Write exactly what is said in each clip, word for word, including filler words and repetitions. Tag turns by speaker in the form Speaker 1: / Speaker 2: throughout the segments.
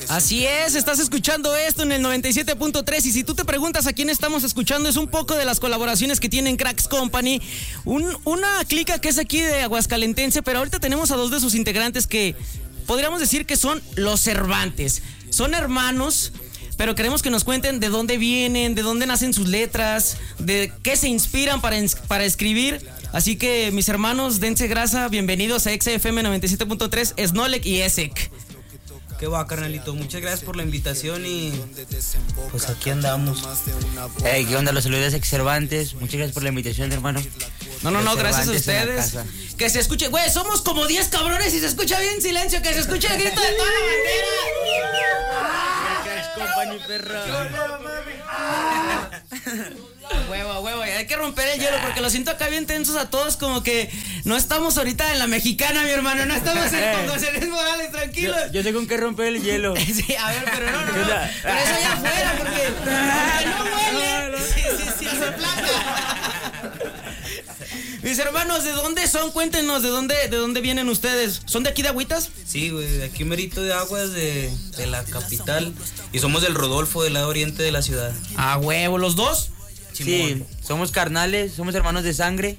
Speaker 1: Así es, estás escuchando esto en el noventa y siete punto tres y si tú te preguntas a quién estamos escuchando, es un poco de las colaboraciones que tienen Cracks Company, un, una clica que es aquí de Aguascalentense, pero ahorita tenemos a dos de sus integrantes que podríamos decir que son los Cervantes. Son hermanos, pero queremos que nos cuenten de dónde vienen, de dónde nacen sus letras, de qué se inspiran para, para escribir. Así que, mis hermanos, dense grasa, bienvenidos a X F M noventa y siete punto tres, Snolek y Esek.
Speaker 2: Qué va, carnalito, muchas gracias por la invitación y pues aquí andamos.
Speaker 3: Hey, ¿qué onda? Los saludos Ex Cervantes, muchas gracias por la invitación, hermano.
Speaker 1: No, no, no, gracias a ustedes. Que se escuche, güey, somos como diez cabrones y se escucha bien silencio, que se escuche el grito de toda la bandera.
Speaker 3: Cracks Company, perro.
Speaker 1: Huevo, huevo, hay que romper el hielo porque lo siento acá bien tensos a todos, como que no estamos ahorita en la mexicana, mi hermano, no estamos en con José Luis Morales, tranquilos.
Speaker 3: Yo, yo sé con qué romper el hielo.
Speaker 1: Sí, a ver, pero no, no, no, pero eso ya afuera, porque, porque no huele. Sí, sí, sí, se plata. Mis hermanos, ¿de dónde son? Cuéntenos, ¿de dónde, de dónde vienen ustedes? ¿Son de aquí de Agüitas?
Speaker 2: Sí, güey, de aquí merito de Aguas, de, de la capital. Y somos del Rodolfo, del lado oriente de la ciudad.
Speaker 1: Ah, huevo, ¿los dos?
Speaker 3: Sí, somos carnales, somos hermanos de sangre.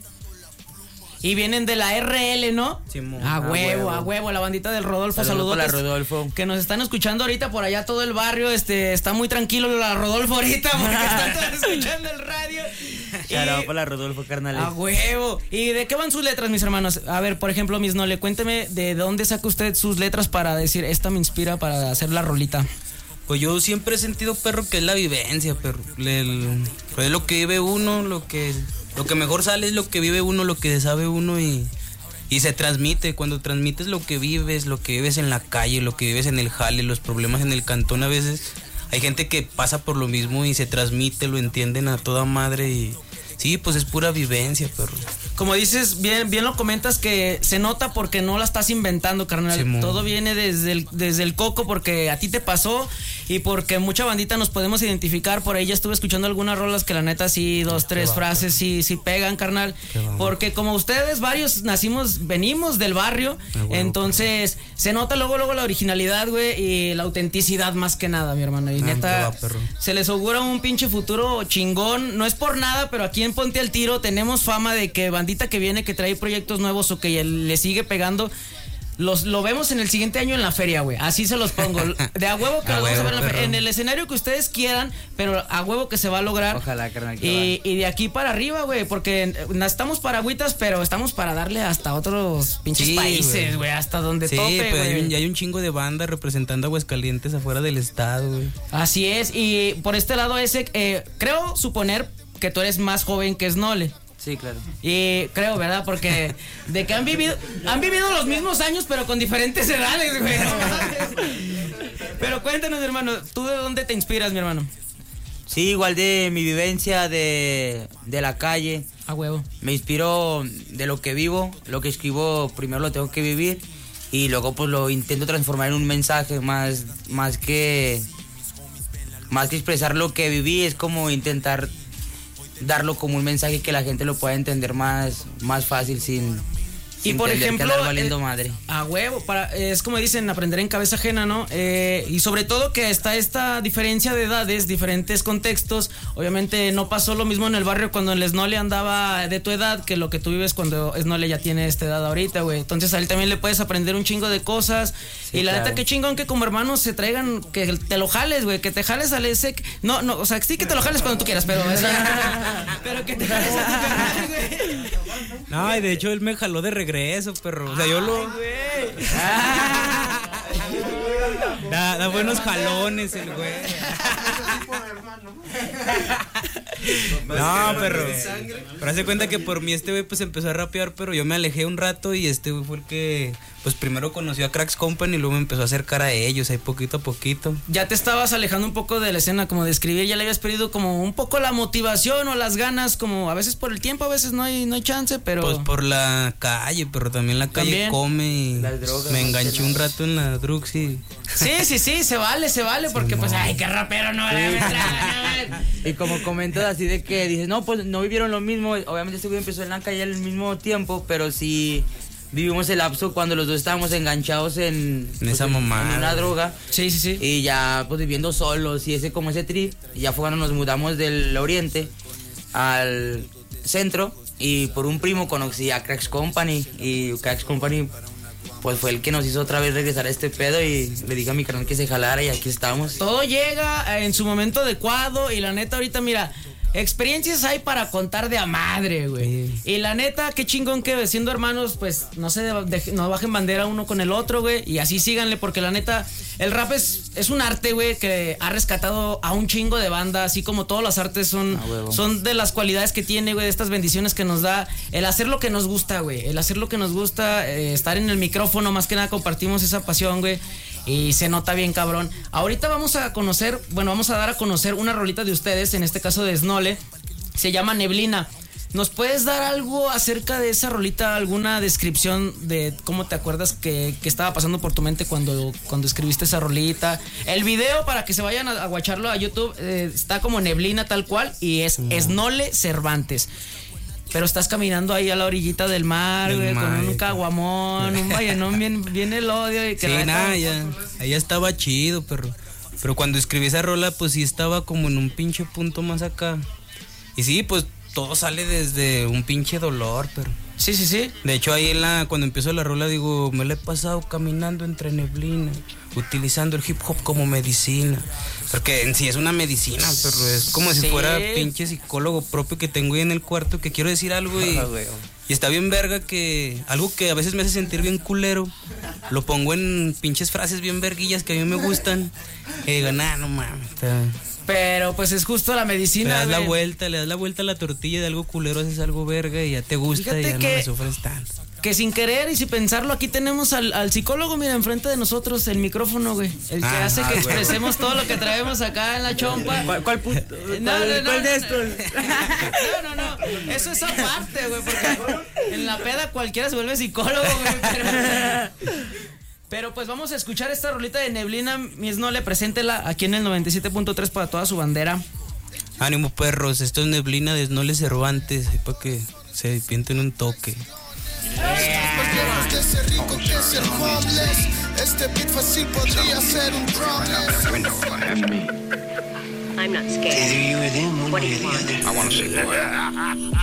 Speaker 1: Y vienen de la R L, ¿no?
Speaker 2: Simón.
Speaker 1: A huevo, a huevo, la bandita del Rodolfo, saludos.
Speaker 3: Saludos para Rodolfo.
Speaker 1: Que nos están escuchando ahorita por allá todo el barrio, este, está muy tranquilo la Rodolfo ahorita porque están todos escuchando el radio.
Speaker 3: Claro, para Rodolfo, carnales.
Speaker 1: A huevo. ¿Y de qué van sus letras, mis hermanos? A ver, por ejemplo, mis Nole, cuénteme de dónde saca usted sus letras para decir, esta me inspira para hacer la rolita.
Speaker 2: Pues yo siempre he sentido, perro, que es la vivencia, perro. El, pues es lo que vive uno, lo que lo que mejor sale es lo que vive uno, lo que sabe uno y, y se transmite. Cuando transmites lo que vives, lo que vives en la calle, lo que vives en el jale, los problemas en el cantón, a veces hay gente que pasa por lo mismo y se transmite, lo entienden a toda madre y sí, pues es pura vivencia, perro.
Speaker 1: Como dices, bien, bien lo comentas que se nota porque no la estás inventando, carnal. Sí, todo viene desde el, desde el coco porque a ti te pasó y porque mucha bandita nos podemos identificar. Por ahí ya estuve escuchando algunas rolas que la neta sí, dos, tres va, frases sí, sí pegan, carnal. Porque como ustedes, varios nacimos, venimos del barrio, bueno, entonces perro. Se nota luego, luego la originalidad, güey, y la autenticidad más que nada, mi hermano. Y ah, neta, va, se les augura un pinche futuro chingón. No es por nada, pero aquí en Ponte al Tiro tenemos fama de que bandita que viene, que trae proyectos nuevos o que le sigue pegando, los, lo vemos en el siguiente año en la feria, güey. Así se los pongo. De a huevo que a lo huevo, vamos a ver en, la feria, en el escenario que ustedes quieran, pero a huevo que se va a lograr.
Speaker 3: Ojalá, carnal.
Speaker 1: Y, y de aquí para arriba, güey, porque estamos para Agüitas, pero estamos para darle hasta otros pinches sí, países, güey, hasta donde
Speaker 2: sí,
Speaker 1: tope,
Speaker 2: pues hay un, ya hay un chingo de banda representando a Aguascalientes afuera del estado, güey.
Speaker 1: Así es, y por este lado ese, eh, creo suponer que tú eres más joven que Snole.
Speaker 3: Sí, claro.
Speaker 1: Y creo, ¿verdad? Porque de que han vivido han vivido los mismos años, pero con diferentes edades, güey. Pero cuéntanos, hermano, ¿tú de dónde te inspiras, mi hermano?
Speaker 3: Sí, igual de mi vivencia de, de la calle.
Speaker 1: A huevo.
Speaker 3: Me inspiro de lo que vivo, lo que escribo primero lo tengo que vivir y luego pues lo intento transformar en un mensaje más, más que más que expresar lo que viví, es como intentar darlo como un mensaje que la gente lo pueda entender más, más fácil sin,
Speaker 1: y
Speaker 3: sin
Speaker 1: por ejemplo
Speaker 3: que valiendo eh, madre.
Speaker 1: A huevo, para, es como dicen, aprender en cabeza ajena, ¿no? Eh, y sobre todo que está esta diferencia de edades, diferentes contextos. Obviamente no pasó lo mismo en el barrio cuando el Snole andaba de tu edad que lo que tú vives cuando Snole ya tiene esta edad ahorita, güey. Entonces a él también le puedes aprender un chingo de cosas. Sí, y la claro. Neta, qué chingón que como hermanos se traigan, que te lo jales, güey, que te jales al ese. No, no, o sea, sí que te lo jales cuando tú quieras, pero o sea, pero que te jales a tu canal, güey.
Speaker 2: No, y de hecho él me jaló de regreso, perro. O sea, yo lo. Ay, da, da buenos jalones el güey. No, perro. Pero hace cuenta que por mí este güey pues empezó a rapear, pero yo me alejé un rato y este güey fue el que pues primero conoció a Cracks Company y luego me empezó a acercar a ellos ahí poquito a poquito.
Speaker 1: Ya te estabas alejando un poco de la escena como de escribir, ya le habías perdido como un poco la motivación o las ganas, como a veces por el tiempo, a veces no hay no hay chance, pero
Speaker 2: pues por la calle, pero también la calle ¿También? come y drogas, me enganché un rato en la drugs y
Speaker 1: sí, sí, sí, se vale, se vale, porque sí, pues no. Ay, qué rapero no sí.
Speaker 3: Y como comentas así de que dices, no, pues no vivieron lo mismo, obviamente este güey empezó en la calle al mismo tiempo, pero sí vivimos el lapso cuando los dos estábamos enganchados en,
Speaker 2: en esa
Speaker 3: pues,
Speaker 2: mamá.
Speaker 3: En una droga.
Speaker 1: Sí, sí, sí.
Speaker 3: Y ya pues viviendo solos y ese como ese trip. Y ya fue cuando nos mudamos del oriente al centro. Y por un primo conocí a Cracks Company. Y Cracks Company pues fue el que nos hizo otra vez regresar a este pedo. Y le dije a mi carnal que se jalara y aquí estamos.
Speaker 1: Todo llega en su momento adecuado. Y la neta ahorita mira, experiencias hay para contar de a madre, güey. Sí. Y la neta, qué chingón que siendo hermanos, pues no se de, de, no bajen bandera uno con el otro, güey. Y así síganle, porque la neta, el rap es, es un arte, güey, que ha rescatado a un chingo de banda. Así como todas las artes son, ah, son de las cualidades que tiene, güey, de estas bendiciones que nos da. El hacer lo que nos gusta, güey. El hacer lo que nos gusta, eh, estar en el micrófono, más que nada compartimos esa pasión, güey. Y se nota bien cabrón. Ahorita vamos a conocer, bueno, vamos a dar a conocer una rolita de ustedes, en este caso de Snole. Se llama Neblina. ¿Nos puedes dar algo acerca de esa rolita? ¿Alguna descripción de cómo te acuerdas que, que estaba pasando por tu mente cuando, cuando escribiste esa rolita? El video, para que se vayan a, a guacharlo a YouTube, eh, está como Neblina tal cual. Y es no. Snole Cervantes. Pero estás caminando ahí a la orillita del mar, güey, con un caguamón, un vallenón bien, bien el odio. Y que
Speaker 2: sí, nada, ya, allá estaba chido, perro. Pero cuando escribí esa rola, pues sí estaba como en un pinche punto más acá. Y sí, pues todo sale desde un pinche dolor, pero...
Speaker 1: Sí, sí, sí.
Speaker 2: De hecho, ahí en la, cuando empiezo la rola, digo, me la he pasado caminando entre neblina, utilizando el hip hop como medicina. Porque en sí es una medicina, pero es como sí. si fuera pinche psicólogo propio que tengo ahí en el cuarto, que quiero decir algo y, y está bien verga que algo que a veces me hace sentir bien culero, lo pongo en pinches frases bien verguillas que a mí me gustan y digo, nah, no mames. Está...
Speaker 1: Pero pues es justo la medicina.
Speaker 2: Le das
Speaker 1: güey.
Speaker 2: la vuelta, le das la vuelta a la tortilla de algo culero, haces algo verga y ya te gusta. Fíjate y ya que, no me sufres tanto.
Speaker 1: Que sin querer y sin pensarlo, aquí tenemos al, al psicólogo, mira, enfrente de nosotros, el micrófono, güey. El que ah, hace ah, que güey. expresemos todo lo que traemos acá en la chompa.
Speaker 3: ¿Cuál, cuál puto?
Speaker 1: No, no, no,
Speaker 3: ¿Cuál
Speaker 1: no,
Speaker 3: de estos?
Speaker 1: No, no, no. Eso es aparte, güey, porque en la peda cualquiera se vuelve psicólogo, güey. Pero... Pero pues vamos a escuchar esta rolita de Neblina, mi Snole, preséntela aquí en el noventa y siete punto tres para toda su bandera.
Speaker 2: Ánimo, perros, esto es Neblina de Snole Cervantes, para que se pinten un toque.
Speaker 4: Yeah. De ser rico que ser homeless. Este beat fácil podría ser un drumless.
Speaker 5: I'm not scared. Either you or them, one way or the other. I want to see that.